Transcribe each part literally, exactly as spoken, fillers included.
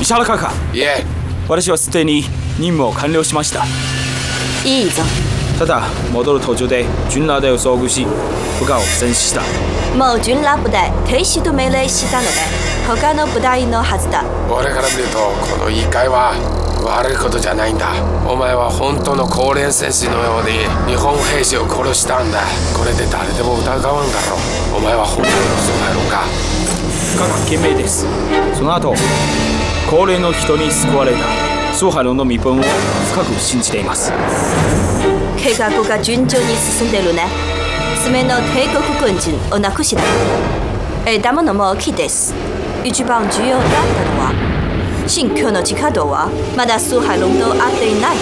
石原閣下。 いえ。 私はすでに任務を完了しました。 いいぞ。 ただ戻る途中で軍ラで遭遇し部下を戦死した。 もう軍ラ部隊停止と命令したので他の部隊のはずだ。 俺から見るとこの言い換えは悪いことじゃないんだ。お前は本当の高連戦士のように日本兵士を殺したんだ。これで誰でも疑わんだろう。お前は本当の蘇海龍か。 各賢明です。その後高齢の人に救われた蘇海龍の身分を深く信じています。 計画が順調に進んでるね。爪の帝国軍人をなくした。枝物も大きいです。一番重要だったのは新居の地下道はまだ蘇海龍と会っていないです。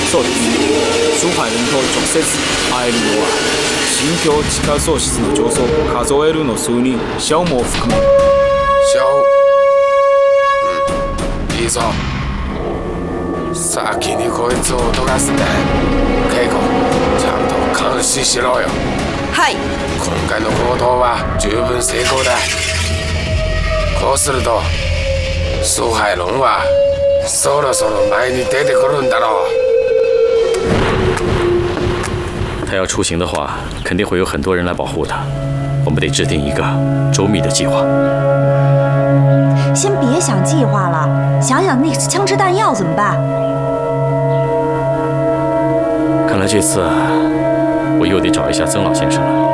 そうです。蘇海龍と直接会えるのは新居地下喪失の上層を数えるの数人シャオも含め。 シャオ、うん、いいぞ。先にこいつを脅かすんだ。ケイコ、ちゃんと監視しろよ。 はい。 今回の行動は十分成功だ。こうすると蘇海龍はそろそろ前に出てくるんだろう。他要出行的话，肯定会有很多人来保护他。我们得制定一个周密的计划。 先别想计划了，想想那枪支弹药怎么办？ 看来这次我又得找一下曾老先生了。